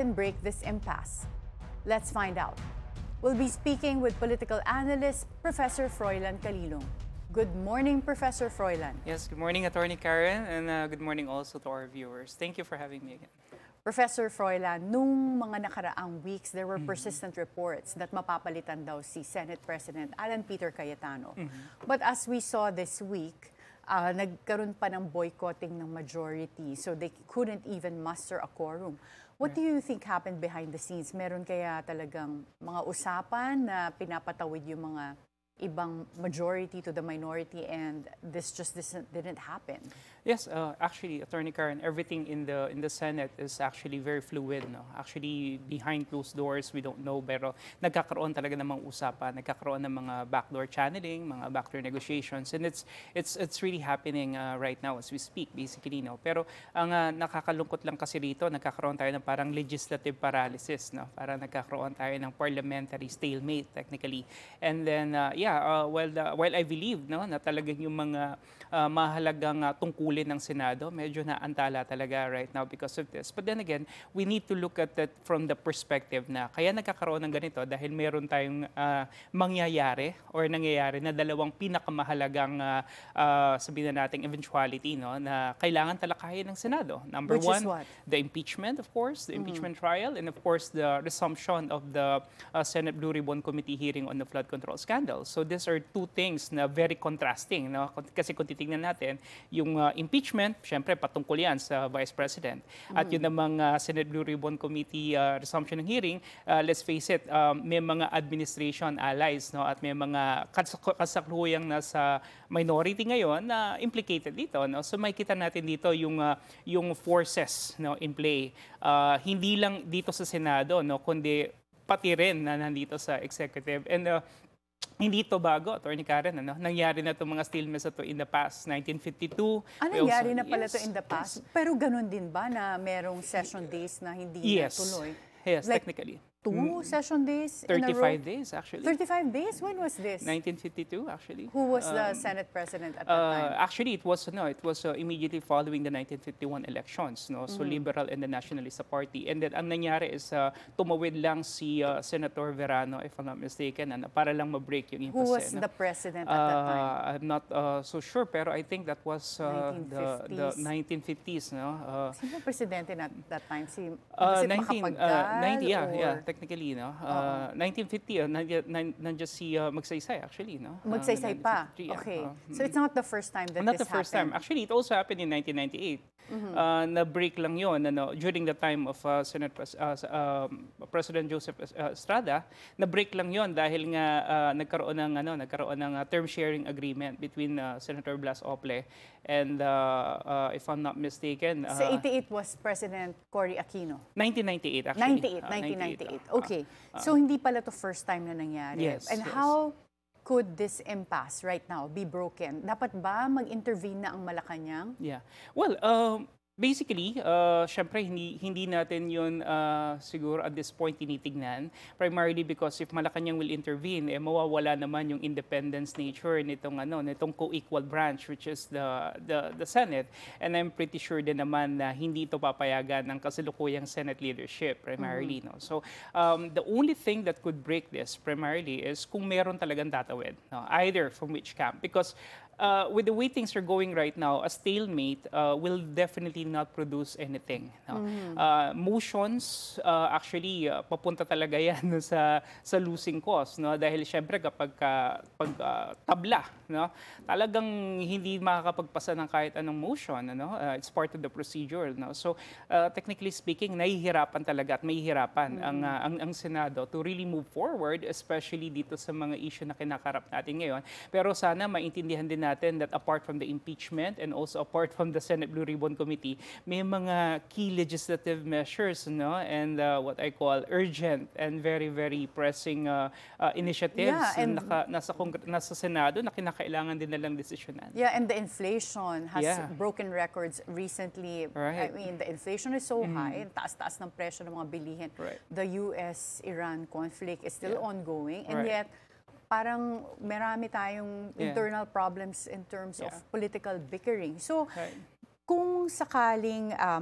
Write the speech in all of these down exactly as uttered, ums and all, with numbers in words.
can break this impasse? Let's find out. We'll be speaking with political analyst Professor Froilan Calilong. Good morning, Professor Froilan. Yes, good morning, Attorney Karen, and uh, good morning also to our viewers. Thank you for having me again. Professor Froilan, nung mga nakaraang weeks, there were mm-hmm. persistent reports that mapapalitan daw si Senate President Alan Peter Cayetano. Mm-hmm. But as we saw this week, uh, nagkaroon pa ng boycotting ng majority, so they couldn't even muster a quorum. What do you think happened behind the scenes? Meron kaya talagang mga usapan na pinapatawid yung mga ibang majority to the minority and this just didn't happen? Yes, uh, actually, Attorney Karen, everything in the in the Senate is actually very fluid. No? Actually, behind closed doors, we don't know, pero nagkakaroon talaga ng mga usapan, nagkakaroon ng mga backdoor channeling, mga backdoor negotiations, and it's it's it's really happening uh, right now as we speak, basically. No? Pero ang uh, nakakalungkot lang kasi rito, nagkakaroon tayo ng parang legislative paralysis, no? Parang nagkakaroon tayo ng parliamentary stalemate, technically. And then, uh, yeah, uh, while, the, while I believe no, na talagang yung mga uh, mahalagang uh, tungkulin ng Senado, medyo naantala talaga right now because of this. But then again, we need to look at that from the perspective na kaya nagkakaroon ng ganito dahil meron tayong uh, mangyayari or nangyayari na dalawang pinakamahalagang uh, uh, sabihin na nating eventuality no, na kailangan talakayin ng Senado. Number Which one, is what? The impeachment, of course, the Mm-hmm. impeachment trial, and of course, the resumption of the uh, Senate Blue Ribbon Committee hearing on the flood control scandal. So these are two things na very contrasting. No? Kasi kung titignan natin, yung uh, impeachment, syempre patungkol yan sa Vice President. Mm. At yun namang uh, Senate Blue Ribbon Committee uh, resumption ng hearing, uh, let's face it, um, may mga administration allies no? At may mga kas kasakluyang nasa minority ngayon na implicated dito. No? So makikita natin dito yung, uh, yung forces no, in play. Uh, hindi lang dito sa Senado, no? Kundi pati rin na nandito sa executive. And uh, hindi ito bago, Attorney Karen. Ano? Nangyari na itong mga stalements na ito in the past, nineteen fifty-two. Ah, nangyari also, na pala yes, ito in the past? Yes. Pero ganun din ba na merong session days na hindi yes. natuloy? Yes, like, technically. Two mm. session days in a row? thirty-five days, actually. thirty-five days? When was this? nineteen fifty-two, actually. Who was the Um, Senate President at that uh, time? Actually, it was no, it was uh, immediately following the nineteen fifty-one elections, no. So Mm-hmm. Liberal and the Nationalist Party, and then ang nangyari is uh, tumawid lang si uh, Senator Verano, if I'm not mistaken, ano, para lang ma-break yung Who was impasse. the president at that time? Uh, I'm not uh, so sure, pero I think that was uh, the, the nineteen fifties. nineteen fifties, no. Uh, Sino presidente at that time? Si, Uh, was it nineteen, Macapagal? uh, ninety, yeah, or yeah, technically, no. Uh, nineteen fifty, uh, nandiyan, nandiyan si uh, Magsaysay, actually, no. Uh, Magsaysay pa? nineteen fifty-three, yeah. Okay. Uh, So it's not the first time that Not this the first happened? time. Actually, it also happened in nineteen ninety-eight. Mm-hmm. uh, na-break lang yun ano, during the time of uh, Senate Pres uh, um, President Joseph uh, Estrada. Na-break lang yun dahil nga uh, nagkaroon ng, ano, nagkaroon ng uh, term sharing agreement between uh, Senator Blas Ople and, uh, uh, if I'm not mistaken... Uh, so eighty-eight was President Cory Aquino? nineteen ninety-eight, actually. ninety-eight, Uh, nineteen ninety-eight. uh, Okay. uh, So hindi pala to first time na nangyari. Yes, And yes. how could this impasse right now be broken? Dapat ba mag-intervene na ang Malacanang? Yeah. Well, um, basically, uh, syempre, hindi, hindi natin yun uh, siguro at this point tinitignan. Primarily because if Malacanang will intervene, eh, mawawala naman yung independence nature nitong, ano, nitong co-equal branch, which is the, the, the Senate. And I'm pretty sure din naman na hindi ito papayagan ng kasalukuyang Senate leadership, primarily. Mm-hmm. No? So, um, the only thing that could break this, primarily, is kung meron talagang tatawid. No? Either from which camp. Because Uh, with the way things are going right now, a stalemate uh, will definitely not produce anything. No? Mm-hmm. uh, motions, uh, actually, uh, papunta talaga yan no, sa, sa losing cause. No? Dahil syempre kapag ka, pag, uh, tabla, no? Talagang hindi makakapagpasa ng kahit anong motion. Ano? Uh, it's part of the procedure. No? So, uh, technically speaking, nahihirapan talaga at mahihirapan mm-hmm. ang, uh, ang, ang Senado to really move forward, especially dito sa mga issue na kinakarap natin ngayon. Pero sana maintindihan din natin natin that apart from the impeachment and also apart from the Senate Blue Ribbon Committee, may mga key legislative measures, no, and uh, what I call urgent and very, very pressing uh, uh, initiatives Yeah, and na naka, nasa, Congre- nasa Senado na kinakailangan din nalang desisyonan. Yeah, and the inflation has Yeah. broken records recently. Right. I mean, the inflation is so high, taas-taas ng presyo ng mga bilihin. Right. The U S Iran conflict is still Yeah. ongoing, and Right. yet parang marami tayong Yeah. internal problems in terms of Yeah. political bickering. So, Right. kung sakaling um,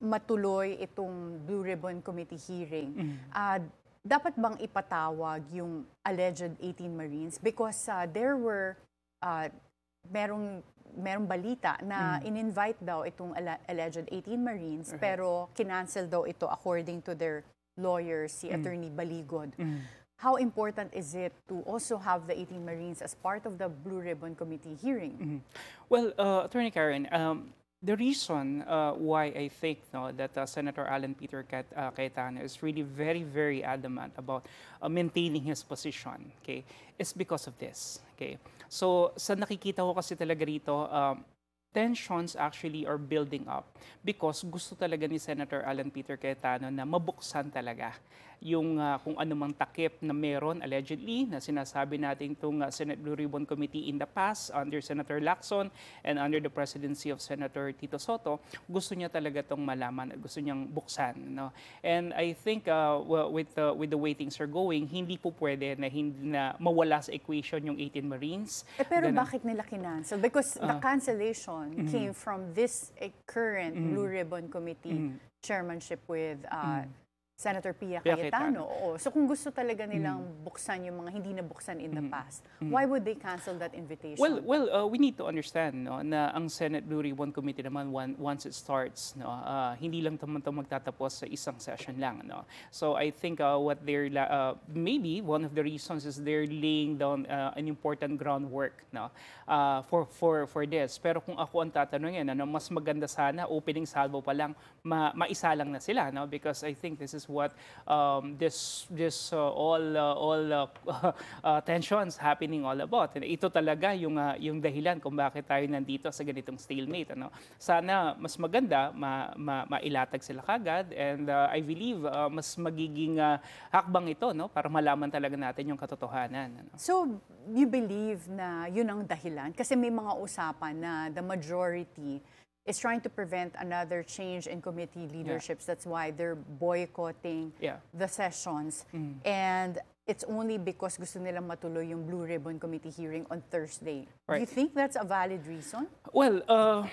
matuloy itong Blue Ribbon Committee hearing, ah, dapat bang ipatawag yung alleged eighteen Marines? Because uh, there were, uh, merong, merong balita na in-invite daw itong ala- alleged eighteen Marines, Right. pero kinancel daw ito according to their lawyers, si Attorney Baligod. How important is it to also have the eighteen Marines as part of the Blue Ribbon Committee hearing? Well, uh, Attorney Karen, um, the reason uh, why I think no, that uh, Senator Alan Peter Cat, uh, Cayetano is really very, very adamant about uh, maintaining his position, okay, is because of this. Okay? So, sa nakikita ko kasi talaga rito, um, tensions actually are building up because gusto talaga ni Senator Alan Peter Cayetano na mabuksan talaga yung uh, kung anumang takip na meron allegedly na sinasabi natin itong uh, Senate Blue Ribbon Committee in the past under Senator Lacson and under the presidency of Senator Tito Soto. Gusto niya talaga itong malaman at gusto niyang buksan. No? And I think uh, well, with, uh, with the way things are going, hindi po pwede na, hindi na mawala sa equation yung eighteen Marines. Eh, pero Ganun. bakit nila kinancel? Because the cancellation came from this eh, current Blue Ribbon Committee chairmanship with uh, Senator Pia Pia Cayetano. Oo. So kung gusto talaga nilang buksan yung mga hindi nabuksan in the past, why would they cancel that invitation? Well, well, uh, we need to understand no, na ang Senate Blue Ribbon Committee naman one, once it starts, no, uh, hindi lang naman ito magtatapos sa isang session lang. No? So I think uh, what they're, la- uh, maybe one of the reasons is they're laying down uh, an important groundwork no, uh, for, for, for this. Pero kung ako ang tatanungin, ano, mas maganda sana, opening salvo pa lang, ma maisa lang na sila. No? Because I think this is what um, this, this uh, all, uh, all uh, uh, tensions happening all about. And ito talaga yung, uh, yung dahilan kung bakit tayo nandito sa ganitong stalemate. Ano? Sana mas maganda, ma, ma, mailatag sila kagad. And uh, I believe uh, mas magiging uh, hakbang ito no? Para malaman talaga natin yung katotohanan. Ano? So, you believe na yun ang dahilan? Kasi may mga usapan na the majority is trying to prevent another change in committee leaderships. That's why they're boycotting Yeah. the sessions. And it's only because gusto nilang matuloy yung Blue Ribbon Committee hearing on Thursday. Do you Right. think that's a valid reason? Well, uh,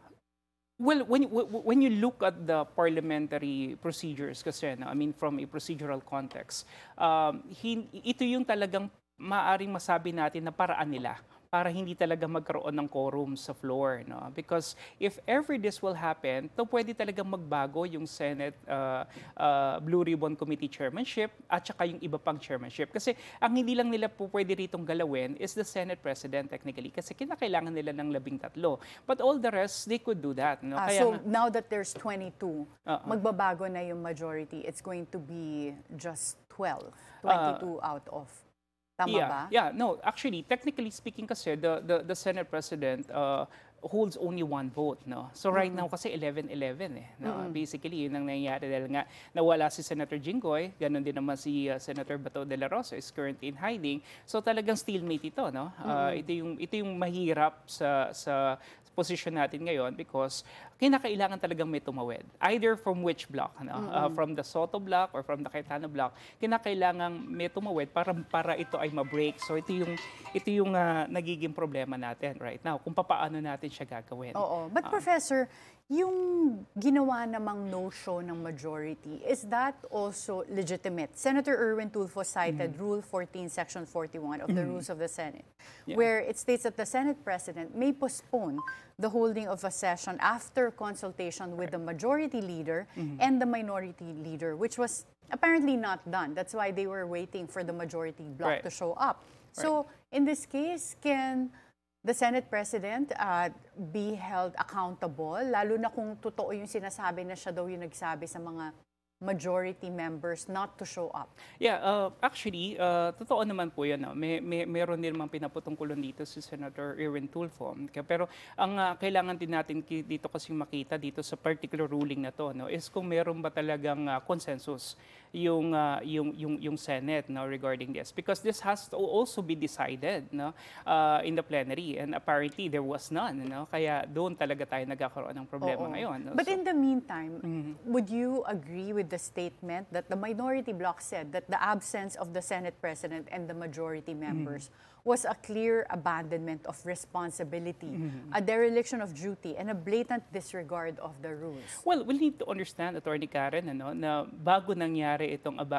well, when w- when you look at the parliamentary procedures, kasi no, I mean from a procedural context, um, hin- ito yung talagang maaring masabi natin na paraan nila para hindi talaga magkaroon ng quorum sa floor. No? Because if ever this will happen, to pwede talagang magbago yung Senate uh, uh, Blue Ribbon Committee chairmanship at saka yung iba pang chairmanship. Kasi ang hindi lang nila po pwede ritong galawin is the Senate President technically kasi kinakailangan nila ng labing tatlo. But all the rest, they could do that. No? Ah, Kaya so nga- now that there's twenty-two, Oo. magbabago na yung majority. It's going to be just twelve, twenty-two out of. Tama yeah, ba? Yeah, no, actually, technically speaking kasi, the, the, the Senate President uh, holds only one vote, no? So right now kasi eleven eleven eh. No? Basically, yun ang nangyayari dahil nga nawala si Senator Jinggoy, ganun din naman si uh, Senator Bato de la Rosa is currently in hiding. So talagang stalemate ito, no? Uh, ito yung ito yung mahirap sa sa position natin ngayon because kinakailangan talagang may tumawid. Either from which block, no? Uh, from the Soto block or from the Cayetano block, kinakailangan may tumawid para para ito ay ma-break. So ito yung ito yung uh, nagiging problema natin right now kung paano natin siya gagawin. Oo. But Professor, yung ginawa namang no-show ng majority, is that also legitimate? Senator Erwin Tulfo cited Rule fourteen, Section forty-one of the Rules of the Senate, Yeah. where it states that the Senate President may postpone the holding of a session after consultation with the majority leader and the minority leader, which was apparently not done. That's why they were waiting for the majority bloc Right. to show up. So, in this case, can the Senate President uh, be held accountable, lalo na kung totoo yung sinasabi na siya daw yung nagsabi sa mga majority members not to show up? Yeah, uh, actually, uh, totoo naman po yan. No? May, may, meron din naman pinaputungkulan dito si Senator Erwin Tulfo. Okay, pero ang uh, kailangan din natin ki- dito kasi makita dito sa particular ruling na to no, is kung meron ba talagang uh, consensus yung, uh, yung, yung, yung Senate no, regarding this. Because this has to also be decided no, uh, in the plenary. And apparently, there was none. No? Kaya doon talaga tayo nagkakaroon ng problema Oo. ngayon. No? But So- in the meantime, would you agree with with the statement that the minority bloc said that the absence of the Senate President and the majority members was a clear abandonment of responsibility, a dereliction of duty, and a blatant disregard of the rules. Well, we need to understand, Attorney Karen, ano, na bago nangyari itong aba